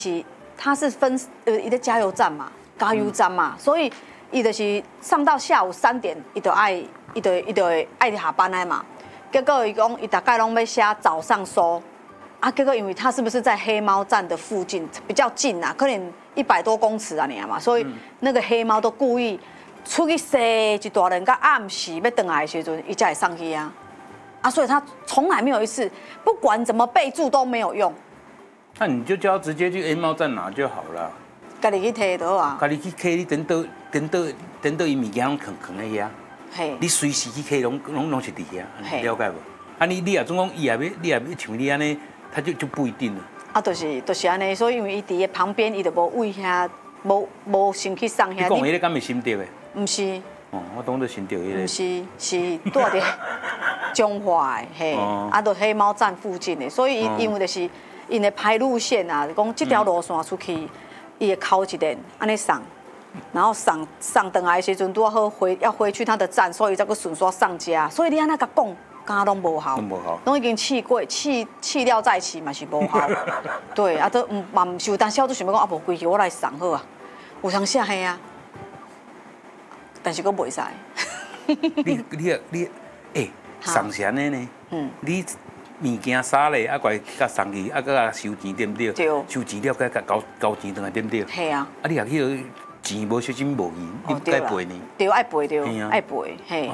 它是分一个加油站嘛，加油站嘛，所以伊就是上到下午3点，伊就爱下班来嘛。结果伊讲伊大概拢要写早上收，啊，结果因为他是不是在黑猫站的附近比较近啊，可能100多公尺啊你嘛，所以那个黑猫都故意出去踅一大人，到暗时要回来的时阵，伊才会上去啊。所以他从来没有一次，不管怎么备注都没有用。 那你就叫他直接去黑猫站拿就好了。 家己去摕倒啊。 家己去摕，你等到伊物件拢藏在遐。嘿。你随时去摕，拢是伫遐，了解无？你也总讲伊你也要像你安尼，他就不一定了。 就是安尼，所以因为伊伫旁边，伊就无位遐，无先去上遐。 你讲迄个敢是新竹的？ 唔是。 我当作新竹迄个。 唔是，是住伫中华的，嘿，就黑猫站附近的，所以因为就是因的排路线啊，讲这条路线出去，伊会靠一点安尼上，然后上等来的时阵，拄好要回去他的站，所以才个顺续上家。所以你安那甲讲，敢拢无效，拢已经试过，试了再试嘛是无效。对，都嘛唔是有，但是我都想要讲无规矩，我来上好啊，有通写嘿啊。但是佫袂使。 你送钱的呢？你物件杀咧，怪甲送去，甲收钱对不对？对。收钱了，甲交钱转来对不对？ 系啊。 你若迄个钱无小心无去，你该赔呢？ 对，爱赔对，爱赔，嘿。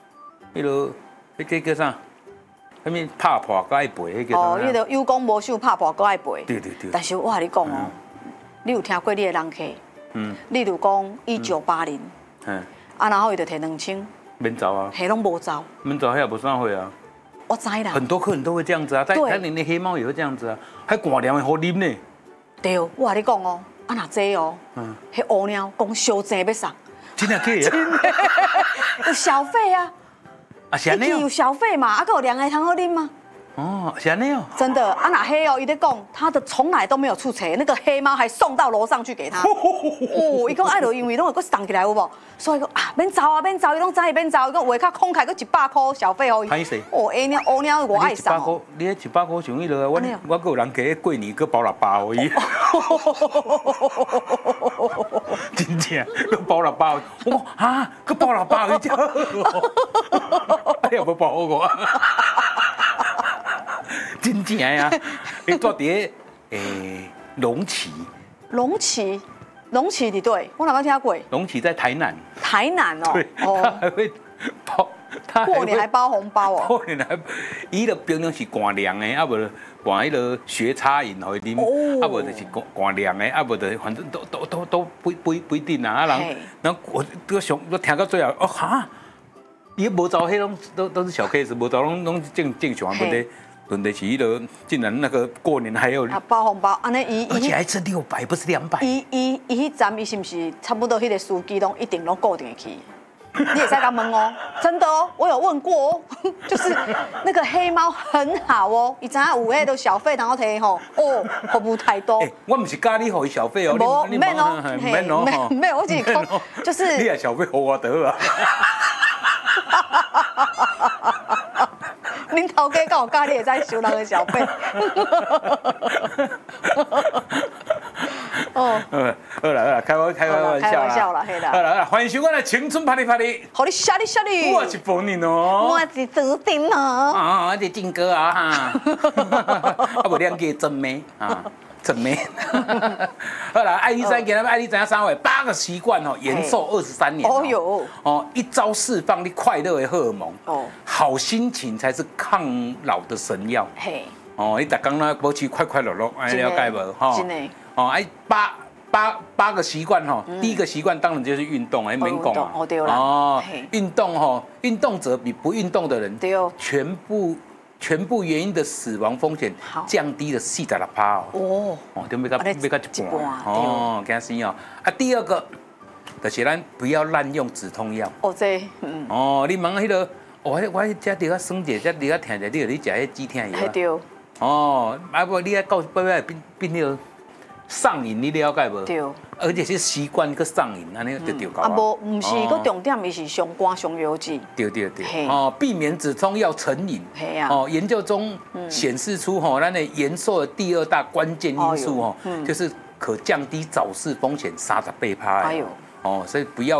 迄叫啥？迄物拍破该爱赔，迄叫啥？ 迄个有功无守，拍破该爱赔。 对。 但是我甲你讲哦，你有听过你的人客？例如讲1980，然后伊就摕2000， 免走啊， 黑拢无走， 免走，迄也无啥会啊。 我知啦， 很多客人都会这样子啊，但连那黑猫也会这样子啊，还寒凉的好啉呢。对， 我甲你讲哦，若这哦，迄乌鸟讲小济要送， 真的可以啊， 有小费啊， 是安尼哦， 有小费嘛，还有凉的通好啉吗？ 哦，是安尼哦， 真的那黑哦，伊在讲，他的从来都没有出错，那个黑猫还送到楼上去给他。伊讲就因为拢会佫送起来有无？所以讲免走，伊拢知伊免走，伊讲话较慷慨，佫100块小费哦。 歹势。 乌鸟我爱送。 100块，你迄100块像迄落，我佫有人加过年佫包6包而已。真正，佫包6包，我讲佫包6包，你也无包我。真正啊！伊住伫龙崎。龙崎伫对，我哪捌听过？龙崎在台南。台南哦。对。他还会包，过年还包红包哦。过年还，伊的平常是寒凉的，啊无寒迄个雪茶饮互伊啉，啊无就是寒凉的，啊无就反正都不一定啊。人，然后我听到最后，伊无走，迄种都是小 case， 无走拢正常问题是迄个竟然那个过年还有包红包，安尼而且还是600，不是200。伊迄站伊是不是差不多迄个司机拢一定拢固定会去？你也在甲问哦，真的哦，我有问过哦，就是那个黑猫很好哦，伊知影有迄个小费通好摕吼，服务态度。我唔是教你互伊小费哦，无唔免哦，唔免哦，唔免，我只是讲，就是你也小费互我得啊。恁头家敢有教你会使收人的小费？好啦，开玩笑啦，好啦，欢迎收看的青春拍你，好你笑你，我是本人哦，我是朱丁哦，我是靖哥啊哈，无两个真妹啊。正面，好啦，艾丽珊给他们艾丽怎样3位8个习惯哦，延寿23年哦哟一朝释放你快乐的荷尔蒙哦，好心情才是抗老的神药嘿哦，你逐工呢保持快快乐乐，哎了解无哈？真的哦，八个习惯哈，第一个习惯当然就是运动，免讲嘛哦对啦哦，运动哈，运动者比不运动的人全部原因的死亡风险降低了46%哦。对，要到一半哦，惊死哦！第二个就是咱不要滥用止痛药。你问迄个，我这伫个酸者，这伫个疼者，你就去食迄止痛药。对。不，你到尾变迄个上瘾，你了解无？ 对。 而且是习惯去上瘾，安尼就对搞。 无，唔是个重点，伊是上肝上油脂。 对。哦，避免止痛药成瘾。 系啊。 哦，研究中显示出咱的延寿的第2大关键因素就是可降低早逝风险30%。哎呦。哦，所以不要。